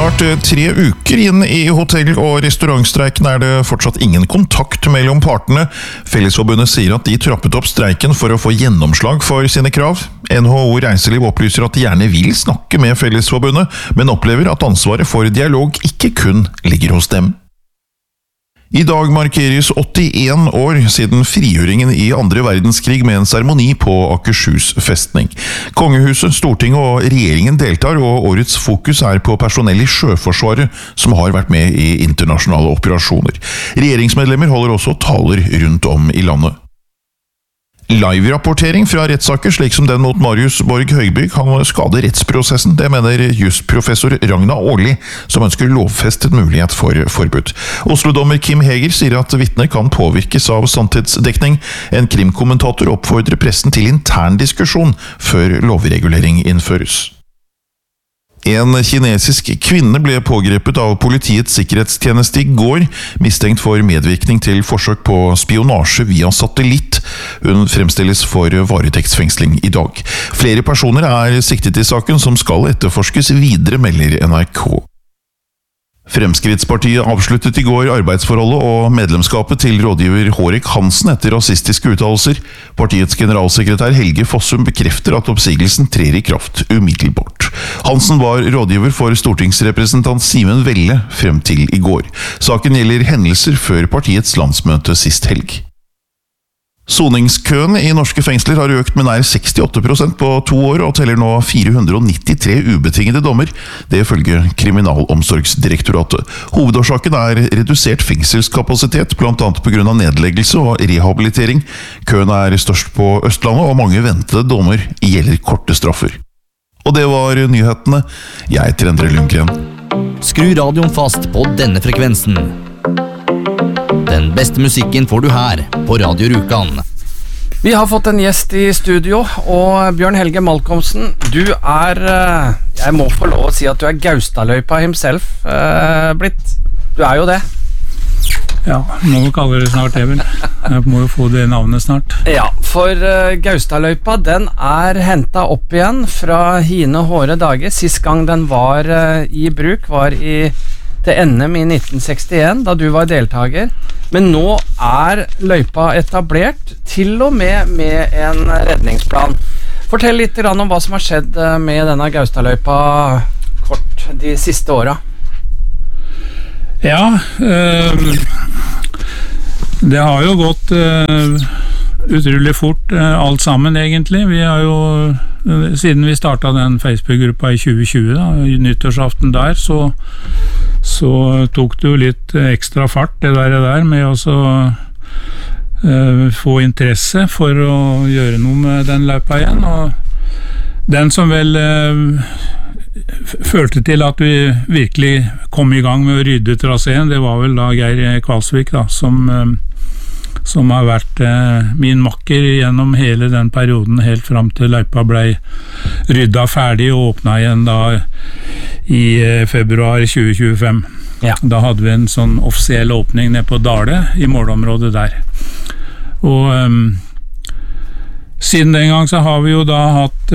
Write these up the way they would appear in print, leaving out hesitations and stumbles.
Snart 3 uker inn i hotell- og restaurantstreiken det fortsatt ingen kontakt mellom partene. Fellesforbundet sier at de trappet opp streiken for å få gjennomslag for sine krav. NHO Reiseliv opplyser at de gjerne vil snakke med Fellesforbundet, men opplever at ansvaret for dialog ikke kun ligger hos dem. I dag markeres 81 år siden frigjøringen i andre verdenskrig med en seremoni på Akershus festning. Kongehuset, Stortinget og regjeringen deltar, og årets fokus på personell i Sjøforsvaret som har vært med i internasjonale operasjoner. Regjeringsmedlemmer holder også taler rundt om i landet. Live-rapportering fra rettssaker, slik som den mot Marius Borg Høiby, kan skade rettsprosessen. Det mener jusprofessor Ragna Årli, som ønsker lovfestet mulighet for forbud. Oslo-dommer Kim Heger sier at vitner kan påvirkes av sannhetsdekning. En krimkommentator oppfordrer pressen til intern diskusjon før lovregulering innføres. En kinesisk kvinne ble pågrepet av politiets sikkerhetstjeneste i går, mistenkt for medvirkning til forsøk på spionasje via satellitt. Hun fremstilles for varetektsfengsling i dag. Flere personer siktet i saken som skal etterforskes videre, melder NRK. Fremskrittspartiet avsluttet i går arbeidsforholdet og medlemskapet til rådgiver Hårek Hansen etter rasistiske uttalelser. Partiets generalsekretær Helge Fossum bekrefter at oppsigelsen trer i kraft umiddelbart. Hansen var rådgiver for stortingsrepresentant Simen Velle frem til i går. Saken gjelder hendelser før partiets landsmøte sist helg. Soningskøen i norske fengsler har økt med nær 68% på 2 år, og teller nå 493 ubetingede dommer, det følger Kriminalomsorgsdirektoratet. Hovedårsaken redusert fengselskapasitet, blant annet på grunn av nedleggelse og rehabilitering. Køen størst på Østlandet, og mange ventede dommer gjelder korte straffer. Og det var nyhetene. Jeg heter Endre Lundgren. Skru radioen fast på denne frekvensen. Den beste musikken får du her på Radio Rjukan. Vi har fått en gjest i studio, og Bjørn Helge Malcolmsen, du jeg må få lov å si at du Gaustadløypa himself blitt. Du jo det. Ja, må jo kalle det snart det vel. Jeg må jo få det navnet snart. Ja, for Gaustadløypa, den hentet opp igjen fra hine hårde dager. Sist gang den var i bruk var til NM i 1961, da du var deltager. Men nå løypa etablert, til og med en redningsplan. Fortell litt om hva som har skjedd med denne Gaustadløypa kort de siste årene. Ja, det har jo gått utrolig fort alt sammen egentlig. Vi har jo, siden vi startet den Facebook-gruppa i 2020 da, i nyttårsaften der, så tok det jo litt ekstra fart det der med å få interesse for å gjøre noe med den løypa igjen, og den som vel følte til at vi virkelig kom i gang med å rydde traseen, det var vel da Geir Kvalsvik da, som har vært min makker gjennom hele den perioden helt fram til løypa ble rydda ferdig og åpnet igjen da i februar 2025. Ja. Da hadde vi en sånn offisiell åpning nede på Dale i målområdet der. Og siden den gang så har vi jo da hatt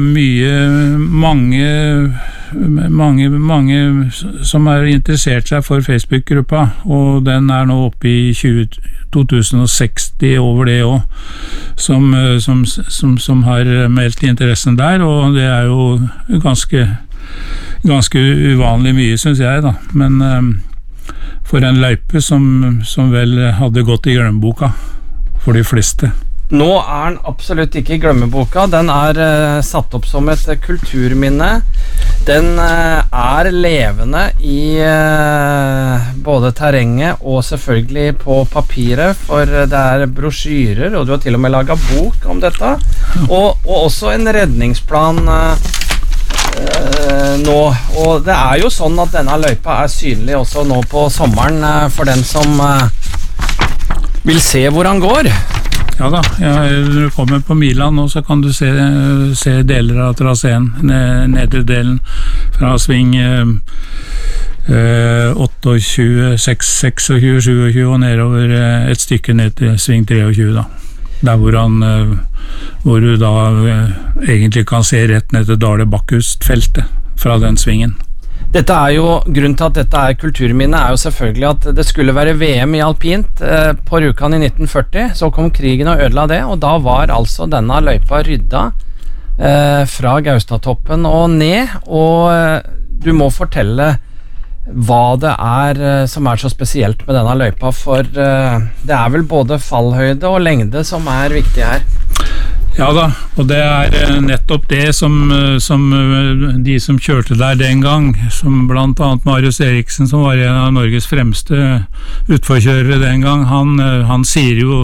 mange som har interessert seg for Facebook-gruppa, og den nå oppe i 2060 over det også, som har meldt interessen der, og det jo ganske uvanlig mye, synes jeg da, men for en løype som vel hadde gått i glemmeboka for de fleste. Nå den absolutt ikke i glemmeboka. Den satt opp som et kulturminne. Den levende i både terrenget og selvfølgelig på papiret, for det brosjyrer, og du har til og med laget bok om dette, og også en redningsplan nå, og det jo sånn at denne løypa synlig også nå på sommeren for den som vil se hvor han går. Ja da, når du kommer på Milan nå, så kan du se deler av traseen, nedre delen fra sving 28, 26, 27 og nedover et stykke ned til sving 23 da. Der hvor du da egentlig kan se rett ned til Dale Bakkust-feltet fra den svingen. Dette er jo, grunnen til at dette er kulturminne er jo selvfølgelig at det skulle være VM i alpint på Rjukan i 1940, så kom krigen og ødela det, og da var altså denne løypa rydda fra Gaustatoppen og ned, og du må fortelle hva det er som er så spesielt med denne løypa, for det er vel både fallhøyde og lengde som er viktig her. Ja da, og det er nettopp det som de som kjørte der den gang, som blant annet Marius Eriksen, som var en av Norges fremste utforkjørere den gang, han sier jo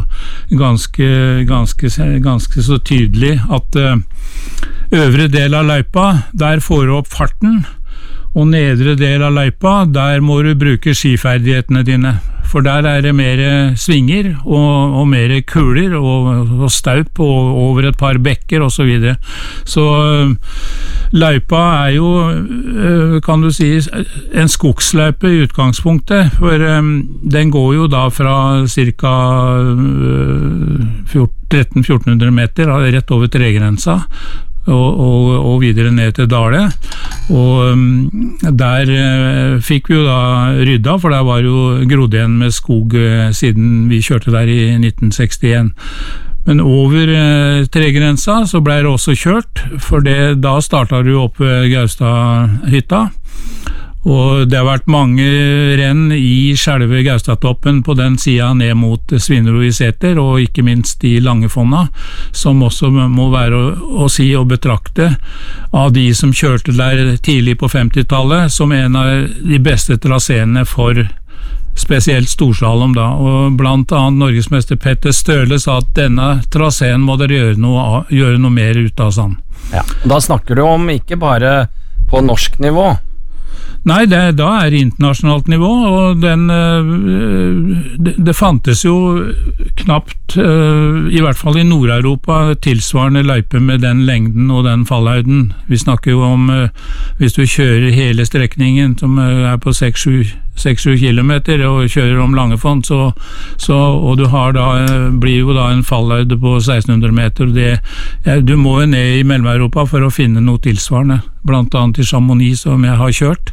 ganske så tydelig at øvre del av løypa, der får du opp farten, og nedre del av løypa, der må du bruke skiferdighetene dine. For der er det mer svinger og mer kuler og staup og over et par bekker og så videre. Så løypa er jo, kan du si, en skogsløype i utgangspunktet, for den går jo da fra ca. 1300-1400 meter, rett over tregrensa, og videre ned til Dale, og der fikk vi jo da rydda, for der var jo grodd igjen med skog siden vi kjørte der i 1961. Men over tregrensa så ble det også kjørt, for da startet du opp Gaustadhytta, og det har vært mange renn i selve Gaustatoppen på den siden ned mot Svinero i Seter, og ikke minst i Langefonna, som også må være å si og betrakte av de som kjørte der tidlig på 50-tallet, som en av de beste traseene for spesielt storslalom da, og blant annet Norgesmester Petter Støle sa at denne traseen må dere gjøre noe mer ut av sånn. Ja, da snakker du om ikke bare på norsk nivå. Nei, da er det internasjonalt nivå, og det fantes jo knapt, i hvert fall i Nord-Europa, tilsvarende løype med den lengden og den fallhøyden. Vi snakker jo om, hvis du kjører hele strekningen, som er på 6-7 kilometer, og kjører om Langefond, og du har da, blir jo da en fallhøyde på 1600 meter. Du må jo ned i Mellom-Europa for å finne noe tilsvarende, blant annet i Chamonix, som jeg har kjørt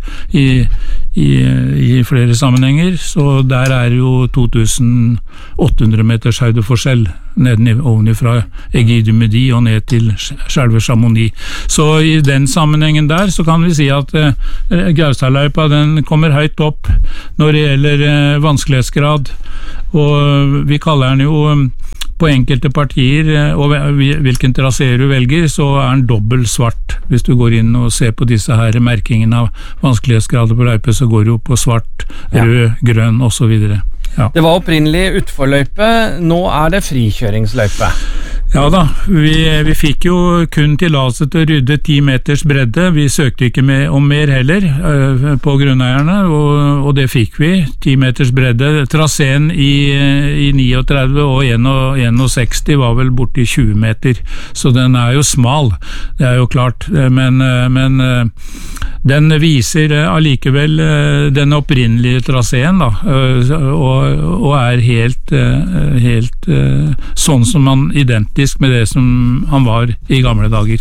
i flere sammenhenger, så der er jo 2800 meters høydeforskjell ovenifra Aiguille-du-Midi og ned til selve Chamonix. Så i den sammenhengen der så kan vi si at Gaustadløypa den kommer høyt opp når det gjelder vanskelighetsgrad, og vi kaller den jo på enkelte partier, og hvilken trasé du velger, så er den dobbelt svart. Hvis du går inn og ser på disse her merkingene av vanskelighetsgrader på løype, så går det jo på svart, rød, grønn og så videre. Ja. Det var opprinnelig utforløype, nå er det frikjøringsløype. Ja da, vi fikk jo kun tillatelse til å rydde 10 meters bredde, vi søkte ikke om mer heller på grunneierne, og det fikk vi, 10 meters bredde. Traseen i 39 og 61 var vel borte i 20 meter, så den er jo smal, det er jo klart, men den viser allikevel den opprinnelige traseen da, og er helt sånn som man identisk med det som han var i gamle dager.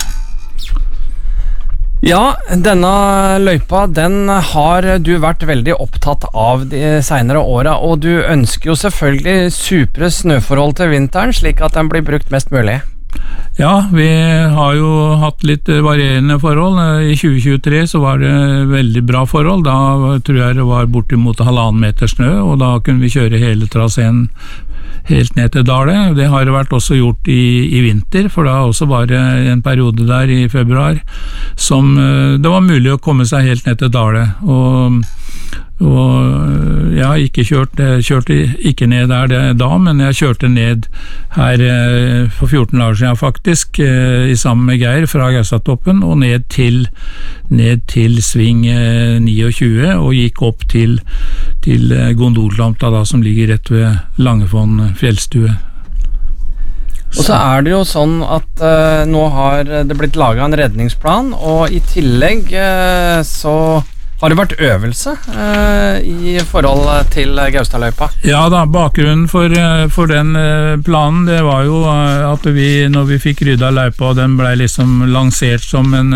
Ja, denne løypa, den har du vært veldig opptatt av de senere årene, og du ønsker jo selvfølgelig supre snøforhold til vinteren, slik at den blir brukt mest mulig. Ja, vi har jo hatt litt varierende forhold. I 2023 så var det veldig bra forhold. Da tror jeg det var bortimot 1,5 meter snø, og da kunne vi kjøre hele traseen helt ned til Dale. Det har det vært også gjort i vinter, for da også var det en periode der i februar som det var mulig å komme seg helt ned til Dale, og jeg har ikke kjørte ikke ned der da, men jeg kjørte ned her for 14 dager siden faktisk, sammen med Geir fra Gaustatoppen, og ned til sving 29, og gikk opp til Gondollamta da, som ligger rett ved Langefond fjellstue. Og så er det jo sånn at nå har det blitt laget en redningsplan, og i tillegg så Har det vært øvelse i forhold til Gaustadløypa? Ja da, bakgrunnen for den planen, det var jo at når vi fikk rydda løypa, og den ble liksom lansert som en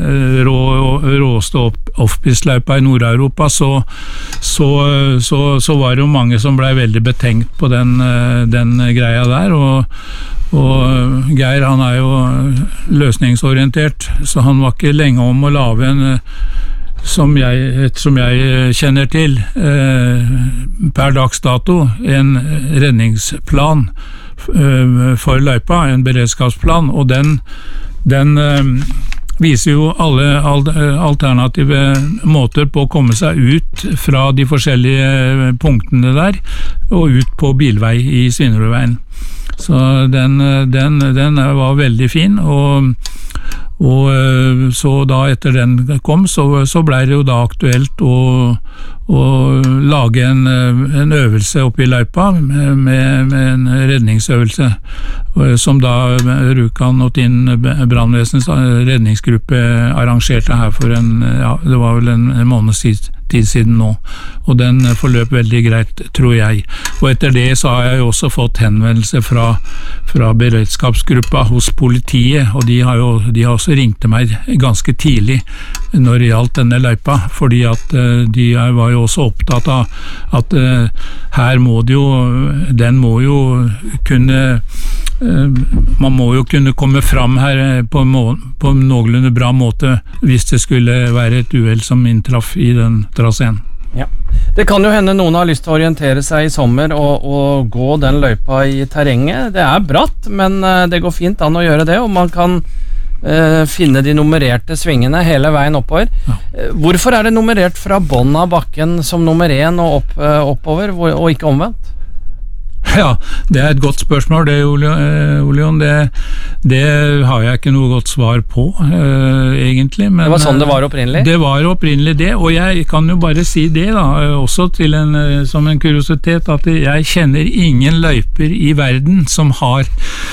råeste offpist-løypa i Nord-Europa, så var det jo mange som ble veldig betenkt på den greia der, og Geir, han er jo løsningsorientert, så han var ikke lenge om å lage en som jeg kjenner til per dags dato, en redningsplan for løypa, en beredskapsplan, og den viser jo alle alternative måter på å komme seg ut fra de forskjellige punktene der, og ut på bilvei i Svinerudveien. Så den var veldig fin, og så da etter den kom, så ble det jo da aktuelt å lage en øvelse oppe i løypa med en redningsøvelse, som da Rjukan og Tinn brannvesens redningsgruppe arrangerte her for det var vel en måneds tid siden nå, og den forløp veldig greit, tror jeg. Og etter det så har jeg jo også fått henvendelse fra beredskapsgruppa hos politiet, og de har også ringt til meg ganske tidlig når det gjaldt denne løypa, fordi at de var jo også opptatt av at her den må jo kunne man må jo kunne komme fram her på en noenlunde bra måte hvis det skulle være et uhell som inntraff i den traseen. Ja. Det kan jo hende noen har lyst til å orientere seg i sommer og gå den løypa i terrenget. Det er bratt, men det går fint an å gjøre det, og man kan finne de nummererte svingene hele veien oppover. Ja. Hvorfor er det nummerert fra bånn av bakken som nummer 1 og oppover, og ikke omvendt? Ja, det er et godt spørsmål det, Olion. Det har jeg ikke noe godt svar på, egentlig. Men det var sånn det var opprinnelig? Det var opprinnelig det, og jeg kan jo bare si det da, også som en kuriositet, at jeg kjenner ingen løyper i verden som har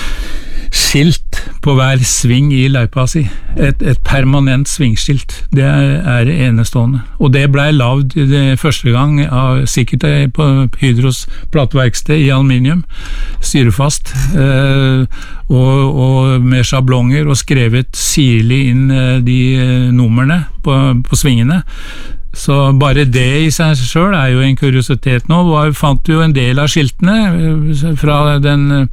skilt på hver sving i løypa si. Et permanent svingskilt. Det er enestående. Og det ble lavd første gang sikkert på Hydros plateverksted i aluminium, syrefast, og med sjablonger, og skrevet sirlig inn de numrene på svingene. Så bare det i seg selv er jo en kuriositet nå. Vi fant jo en del av skiltene fra den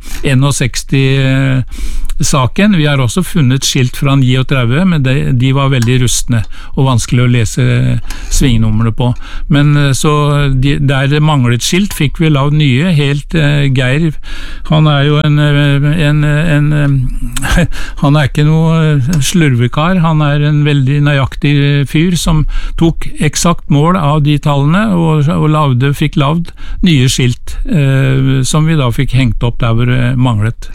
61-saken. Vi har også funnet skilt fra 39, men de var veldig rustne og vanskelig å lese svingnumrene på. Men så der det manglet skilt, fikk vi lavd nye. Helt Geir, han er jo han er ikke noe slurvekar, han er en veldig nøyaktig fyr som tok eksakt mål av de tallene, og fikk lavd nye skilt, som vi da fikk hengt opp der hvor det manglet.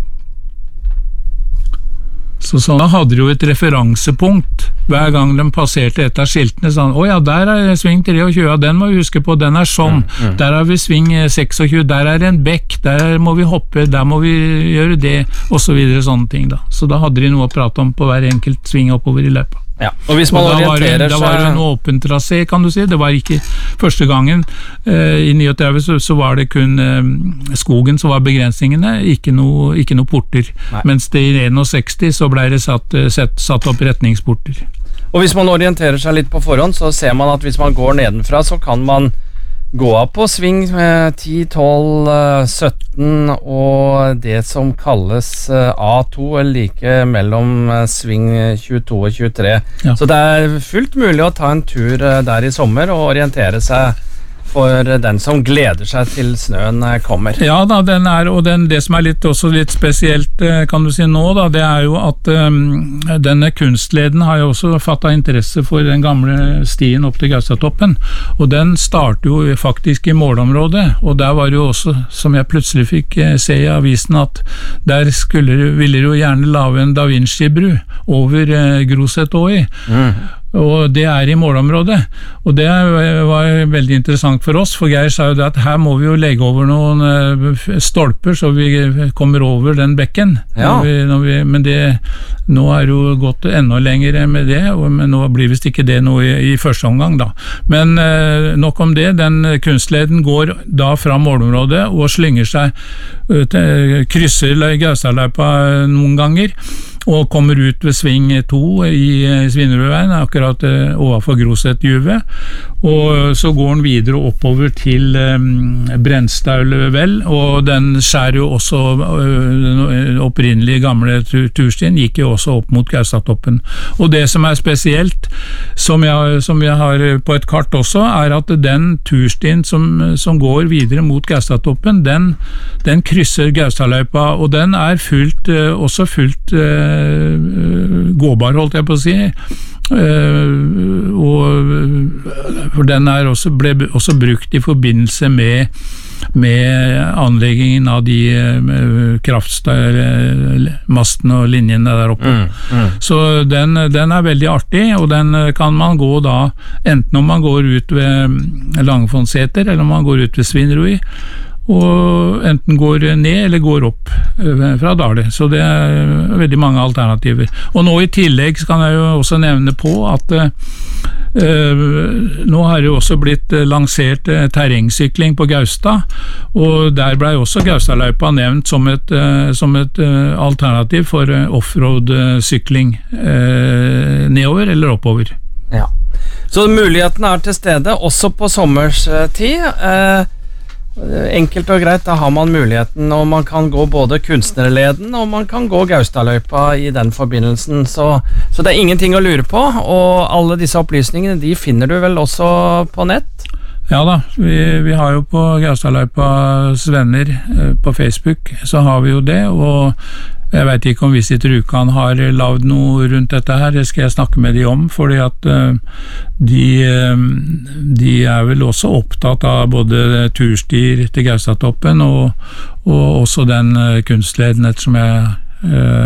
Så da hadde de jo et referansepunkt hver gang de passerte et av skiltene, sånn, ja, der er sving 23, den må vi huske på, den er sånn, der har vi sving 26, der er en bekk, der må vi hoppe, der må vi gjøre det, og så videre, sånne ting da. Så da hadde de noe å prate om på hver enkelt sving oppover i løpet. Ja, og hvis man orienterer seg... Da var det en åpen trasé, kan du si. Det var ikke første gangen i 39, så var det kun skogen som var begrensningene, ikke noe porter. Nei. Mens det i 61 så ble det satt opp retningsporter. Og hvis man orienterer seg litt på forhånd, så ser man at hvis man går nedenfra, så kan man gå av på sving 10, 12, 17 og det som kalles A2, eller like mellom sving 22 og 23. Ja. Så det er fullt mulig å ta en tur der i sommer og orientere seg for den som gleder seg til snøen kommer. Ja da, det som er også litt spesielt, kan du si nå da, det er jo at denne kunstleden har jo også fattet interesse for den gamle stien opp til Gaustatoppen, og den starter jo faktisk i målområdet, og der var det jo også, som jeg plutselig fikk se i avisen, at der ville de jo gjerne lave en Da Vinci-bru over Grosetåi. Og det I målområdet, og det var veldig interessant for oss, for Geir sa jo det at her må vi jo legge over noen stolper så vi kommer over den bekken. Ja. Men nå det jo gått enda lenger med det, men nå blir visst ikke det noe i første omgang da. Men nok om det, den kunstleden går da fra målområdet og slynger seg, krysser Gaustadløypa noen ganger, og kommer ut ved sving 2 i Svinerudveien, akkurat overfor Grosetjuvet, og så går den videre oppover til Brennstaulvel, og den skjærer jo også, den opprinnelige gamle turstien gikk jo også opp mot Gaustatoppen. Og det som spesielt, som jeg har på et kart også, at den turstien som går videre mot Gaustatoppen, den krysser Gaustadløypa, og den også fullt gåbar, holdt jeg på å si, for den ble også brukt i forbindelse med anleggingen av de kraftmastene og linjene der oppe. Så den veldig artig, og den kan man gå da, enten om man går ut ved Langfonseter, eller om man går ut ved Svinerud, og enten går ned eller går opp fra Dale, så det veldig mange alternativer. Og nå i tillegg kan jeg jo også nevne på at nå har det jo også blitt lansert terrengsykling på Gaustad, og der ble også Gaustadløypa nevnt som et alternativ for offroad-sykling nedover eller oppover. Ja. Så mulighetene til stede, også på sommerstid. Enkelt og greit, da har man muligheten, og man kan gå både kunstnerleden og man kan gå Gaustadløypa i den forbindelsen, så det ingenting å lure på, og alle disse opplysningene de finner du vel også på nett? Ja da, vi har jo på Gaustadløypas venner på Facebook, så har vi jo det, og jeg vet ikke om Visit Rjukan har lavet noe rundt dette her, det skal jeg snakke med de om, fordi at de vel også opptatt av både turstier til Gaustatoppen og også den kunstleden, ettersom jeg